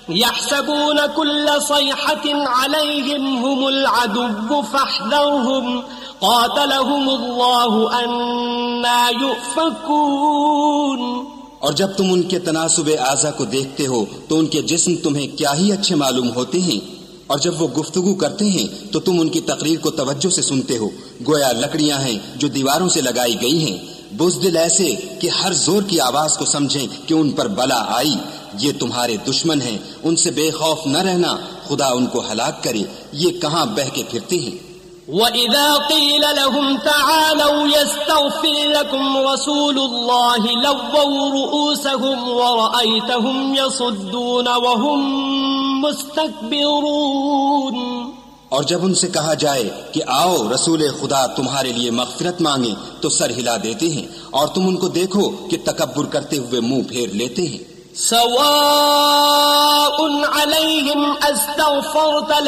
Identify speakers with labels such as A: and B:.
A: يحسبون كل صيحة عليهم هم العدو فاحذرهم قاتلهم الله أنا يؤفكون.
B: اور جب تم ان کے تناسب اعضاء کو دیکھتے ہو تو ان کے جسم تمہیں کیا ہی اچھے معلوم ہوتے ہیں، اور جب وہ گفتگو کرتے ہیں تو تم ان کی تقریر کو توجہ سے سنتے ہو گویا لکڑیاں ہیں جو دیواروں سے لگائی گئی ہیں، بزدل ایسے کہ ہر زور کی آواز کو سمجھیں کہ ان پر بلا آئی. یہ تمہارے دشمن ہیں، ان سے بے خوف نہ رہنا، خدا ان کو ہلاک کرے، یہ کہاں بہہ کے پھرتے ہیں.
A: وَإِذَا قِيلَ لَهُمْ تَعَالَوْا يَسْتَغْفِرْ لَكُمْ رَسُولُ اللَّهِ لَوَّوْا رُؤُوسَهُمْ وَرَأَيْتَهُمْ يَصُدُّونَ وَهُمْ مُسْتَكْبِرُونَ.
B: اور جب ان سے کہا جائے کہ آؤ رسول خدا تمہارے لیے مغفرت مانگے تو سر ہلا دیتے ہیں، اور تم ان کو دیکھو کہ تکبر کرتے ہوئے منہ پھیر لیتے ہیں.
A: سواء علیہم استغفرت